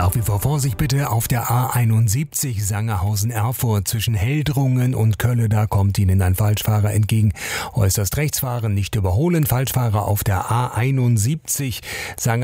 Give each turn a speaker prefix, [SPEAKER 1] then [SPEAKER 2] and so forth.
[SPEAKER 1] Nach wie vor Vorsicht bitte auf der A71 Sangerhausen-Erfurt zwischen Heldrungen und Kölle. Da kommt Ihnen ein Falschfahrer entgegen. Äußerst rechts fahren, nicht überholen. Falschfahrer auf der A71 Sangerhausen